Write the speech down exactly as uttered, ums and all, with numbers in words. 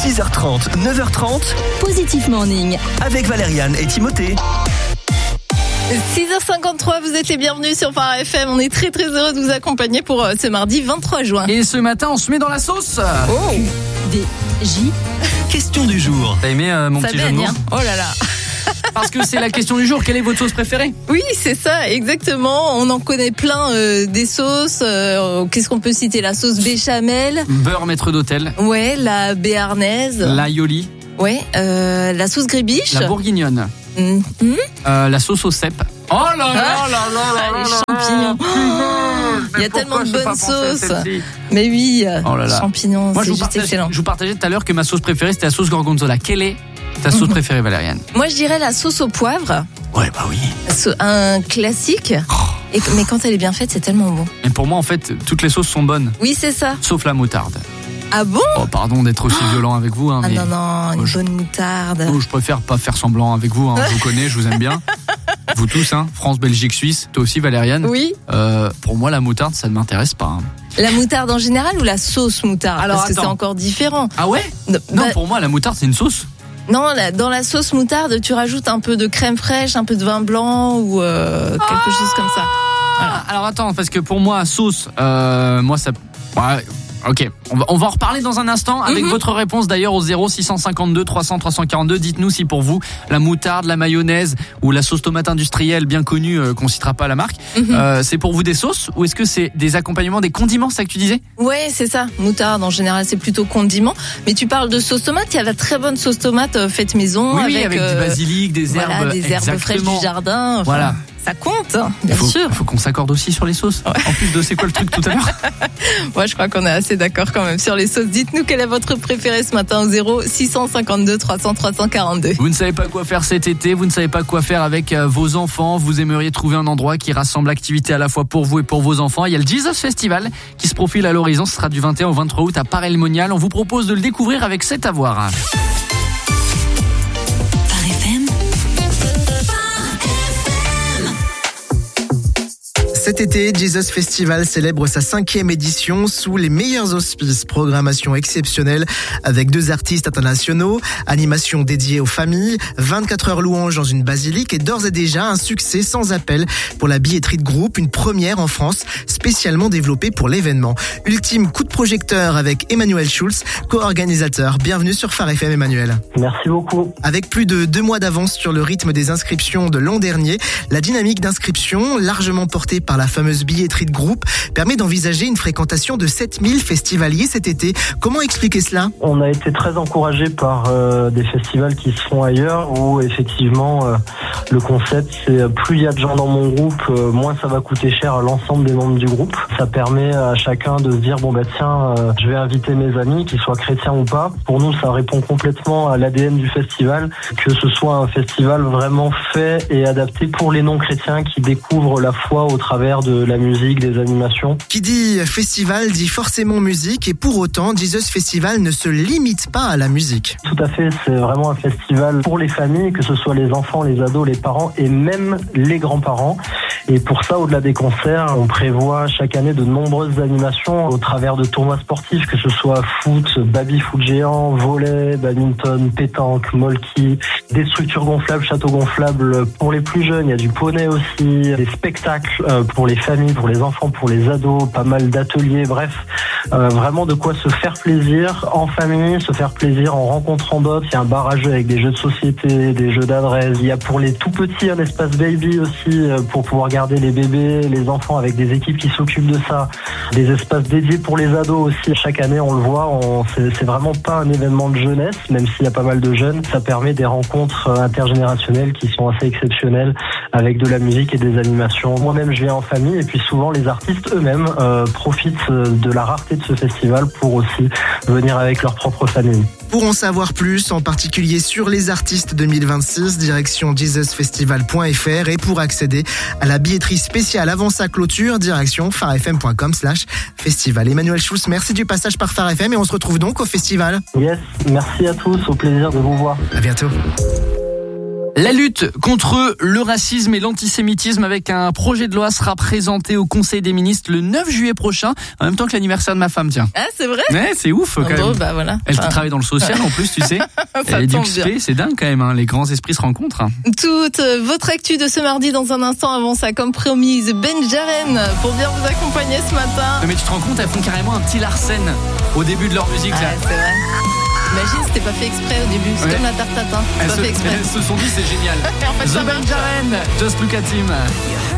six heures trente, neuf heures trente, Positif Morning. avec Valériane et Timothée. six heures cinquante-trois, vous êtes les bienvenus sur Phare F M. On est très très heureux de vous accompagner pour euh, ce mardi vingt-trois juin. Et ce matin, on se met dans la sauce. Oh, D J. Question du jour. T'as aimé euh, mon ça petit jeu de baigne, mots hein. Oh là là. Parce que c'est la question du jour. Quelle est votre sauce préférée? Oui, c'est ça, exactement. On en connaît plein euh, des sauces. Euh, qu'est-ce qu'on peut citer? La sauce béchamel. Beurre maître d'hôtel. Ouais, la béarnaise. L'aioli. Ouais, euh, la sauce grébiche. La bourguignonne. Mmh. Mmh. Euh, la sauce au cèpe. Oh là là là là là Ah, les là champignons. Il y a tellement de bonnes sauces. Mais oui, Oh là là. champignons, Moi, c'est je vous, juste partage, excellent. je vous partageais tout à l'heure que ma sauce préférée, c'était la sauce gorgonzola. Quelle est ta sauce préférée, Valériane? Moi, je dirais la sauce au poivre. Ouais, bah oui. So- Un classique. Et, mais quand elle est bien faite, c'est tellement bon. Et pour moi, en fait, toutes les sauces sont bonnes, Oui, c'est ça. sauf la moutarde. Ah bon? Oh, pardon d'être aussi violent avec vous, hein, Ah mais non, non, une moi, je- bonne moutarde. oh, je préfère pas faire semblant avec vous. Hein. Je vous connais, je vous aime bien. Vous tous, hein. France, Belgique, Suisse. Toi aussi, Valériane. Oui. Euh, pour moi, la moutarde, ça ne m'intéresse pas. Hein. La moutarde en général ou la sauce moutarde? Alors, Parce que attends. c'est encore différent. Ah ouais? Non, Non, bah, pour moi, la moutarde, c'est une sauce. non, la- dans la sauce moutarde, tu rajoutes un peu de crème fraîche, un peu de vin blanc ou euh, quelque chose comme ça. Ah, alors attends, parce que pour moi, sauce, euh, moi ça... Ouais, ok, on va, on va en reparler dans un instant avec Mhm. votre réponse d'ailleurs au zéro six cent cinquante-deux trois cents trois cent quarante-deux. Dites-nous si pour vous, la moutarde, la mayonnaise ou la sauce tomate industrielle bien connue, euh, qu'on citera pas la marque, Mhm. euh, c'est pour vous des sauces ou est-ce que c'est des accompagnements, des condiments, c'est ça que tu disais? Ouais, c'est ça. Moutarde, en général, c'est plutôt condiment. Mais tu parles de sauce tomate. Il y a la très bonne sauce tomate euh, faite maison. Oui, avec, oui, avec euh, du basilic, des voilà, herbes. des herbes fraîches exactement. du jardin. Enfin, Voilà. Ça compte, hein, bien faut, sûr. faut qu'on s'accorde aussi sur les sauces. En plus de c'est quoi le truc tout à l'heure? Moi, je crois qu'on est assez d'accord quand même sur les sauces. Dites-nous quelle est votre préférée ce matin au zéro six cent cinquante-deux trois cents trois cent quarante-deux. Vous ne savez pas quoi faire cet été, vous ne savez pas quoi faire avec euh, vos enfants, vous aimeriez trouver un endroit qui rassemble activités à la fois pour vous et pour vos enfants. Il y a le Jesus Festival qui se profile à l'horizon, ce sera du vingt et un au vingt-trois août à Paray-le-Monial. On vous propose de le découvrir avec cet avoir. Phare F M. Cet été, Jesus Festival célèbre sa cinquième édition sous les meilleurs auspices. Programmation exceptionnelle avec deux artistes internationaux, animation dédiée aux familles, vingt-quatre heures louanges dans une basilique et d'ores et déjà un succès sans appel pour la billetterie de groupe, une première en France spécialement développée pour l'événement. Ultime coup de projecteur avec Emmanuel Schulz, co-organisateur. Bienvenue sur Phare F M, Emmanuel. Merci beaucoup. Avec plus de deux mois d'avance sur le rythme des inscriptions de l'an dernier, la dynamique d'inscription, largement portée par la fameuse billetterie de groupe, permet d'envisager une fréquentation de sept mille festivaliers cet été. Comment expliquer cela? On a été très encouragé par euh, des festivals qui se font ailleurs où effectivement euh, le concept c'est euh, plus il y a de gens dans mon groupe, euh, moins ça va coûter cher à l'ensemble des membres du groupe. Ça permet à chacun de se dire bon bah tiens euh, je vais inviter mes amis qu'ils soient chrétiens ou pas. Pour nous ça répond complètement à l'A D N du festival, que ce soit un festival vraiment fait et adapté pour les non-chrétiens qui découvrent la foi au travers de la musique, des animations. Qui dit festival dit forcément musique et pour autant, Jesus Festival ne se limite pas à la musique. Tout à fait, c'est vraiment un festival pour les familles, que ce soit les enfants, les ados, les parents et même les grands-parents. Et pour ça, au-delà des concerts, on prévoit chaque année de nombreuses animations au travers de tournois sportifs, que ce soit foot, baby-foot géant, volley, badminton, pétanque, molki, des structures gonflables, châteaux gonflables pour les plus jeunes. Il y a du poney aussi, des spectacles pour les familles, pour les enfants, pour les ados, pas mal d'ateliers, bref, euh, vraiment de quoi se faire plaisir en famille, se faire plaisir en rencontrant d'autres. Il y a un bar à jeux avec des jeux de société, des jeux d'adresse. Il y a pour les tout petits un espace baby aussi pour pouvoir garder les bébés, les enfants avec des équipes qui s'occupent de ça. Des espaces dédiés pour les ados aussi. Chaque année, on le voit, on, c'est, c'est vraiment pas un événement de jeunesse, même s'il y a pas mal de jeunes. Ça permet des rencontres intergénérationnelles qui sont assez exceptionnelles avec de la musique et des animations. Moi-même, je viens en famille et puis souvent les artistes eux-mêmes euh, profitent de la rareté de ce festival pour aussi venir avec leur propre famille. Pour en savoir plus, en particulier sur les artistes deux mille vingt-six, direction jesus festival point f r et pour accéder à la billetterie spéciale avant sa clôture, direction pharefm point com slash festival. Emmanuel Schulz, merci du passage par Phare F M et on se retrouve donc au festival. Yes, merci à tous, au plaisir de vous voir. À bientôt. La lutte contre le racisme et l'antisémitisme avec un projet de loi sera présenté au Conseil des ministres le neuf juillet prochain, en même temps que l'anniversaire de ma femme, tiens. Ah, c'est vrai? Ouais, c'est ouf quand Bon, même. bah voilà. Elle qui Enfin, travaille dans le social en plus, tu sais. Ça Elle est du tombe X bien. P, c'est dingue quand même, hein. Les grands esprits se rencontrent. hein. Toute euh, votre actu de ce mardi dans un instant avant ça, comme promis, The Benjaren pour bien vous accompagner ce matin. Mais tu te rends compte, elles font carrément un petit Larsen au début de leur musique Ah, là. c'est vrai. Imagine, c'était pas fait exprès au début. C'est Ouais. comme la tarte tatin. C'est Elles pas se, fait exprès. elles se sont dit c'est génial. Et en fait, The ça marche. Benjaren, Just Look at Him.